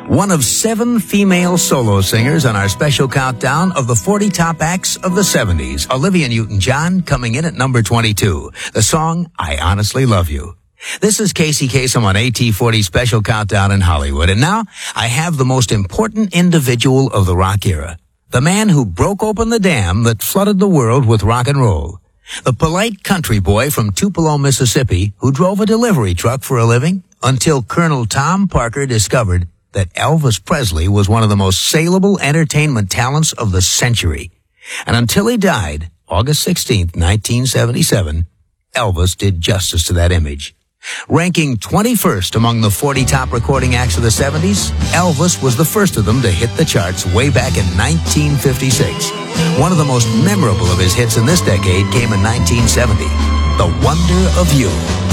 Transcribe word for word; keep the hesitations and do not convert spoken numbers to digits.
One of seven female solo singers on our special countdown of the forty top acts of the seventies. Olivia Newton-John coming in at number twenty-two. The song, I Honestly Love You. This is Casey Kasem on A T forty Special Countdown in Hollywood. And now, I have the most important individual of the rock era. The man who broke open the dam that flooded the world with rock and roll. The polite country boy from Tupelo, Mississippi, who drove a delivery truck for a living until Colonel Tom Parker discovered that Elvis Presley was one of the most saleable entertainment talents of the century. And until he died, August sixteenth, nineteen seventy-seven, Elvis did justice to that image. Ranking twenty-first among the forty top recording acts of the seventies, Elvis was the first of them to hit the charts way back in nineteen fifty-six. One of the most memorable of his hits in this decade came in nineteen seventy, The Wonder of You.